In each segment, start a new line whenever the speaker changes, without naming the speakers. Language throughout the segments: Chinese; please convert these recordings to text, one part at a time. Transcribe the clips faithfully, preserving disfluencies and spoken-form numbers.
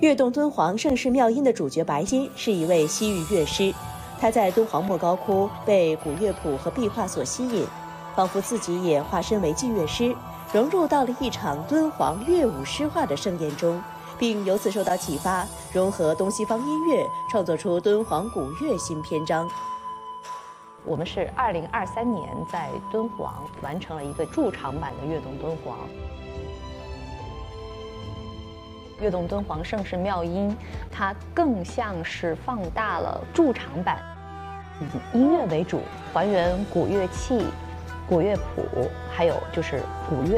跃动敦煌盛世妙音的主角白金是一位西域乐师，他在敦煌莫高窟被古乐谱和壁画所吸引，仿佛自己也化身为祭乐师，融入到了一场敦煌乐舞诗画的盛宴中，并由此受到启发，融合东西方音乐，创作出敦煌古乐新篇章。
我们是二零二三年在敦煌完成了一个驻场版的跃动敦煌。跃动敦煌盛世妙音，它更像是放大了驻场版，以音乐为主，还原古乐器、古乐谱，还有就是古乐。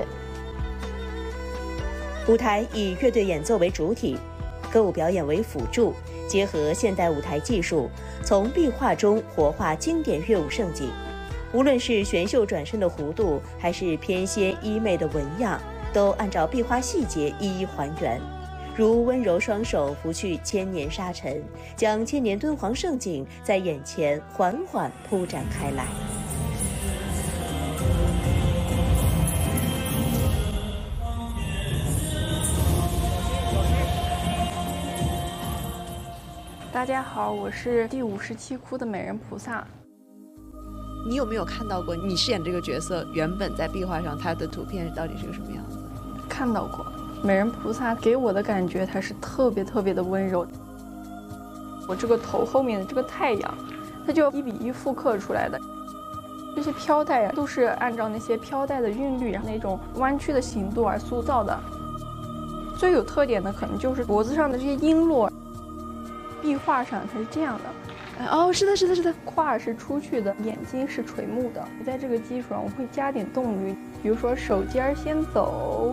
舞台以乐队演奏为主体，歌舞表演为辅助，结合现代舞台技术，从壁画中活化经典乐舞盛景。无论是玄秀转身的弧度，还是翩跹衣袂的纹样，都按照壁画细节一一还原。如温柔双手拂去千年沙尘，将千年敦煌盛景在眼前缓缓铺展开来。
大家好，我是第五十七窟的美人菩萨。
你有没有看到过你饰演这个角色原本在壁画上它的图片到底是个什么样子？
看到过。美人菩萨给我的感觉，它是特别特别的温柔。我这个头后面的这个太阳，它就一比一复刻出来的。这些飘带呀，都是按照那些飘带的韵律，然后那种弯曲的形度而塑造的。最有特点的可能就是脖子上的这些璎珞，壁画上它是这样的。
哦，是的，是的，是的，
胯儿是出去的，眼睛是垂目的。在这个基础上，我会加点动律，比如说手尖儿先走。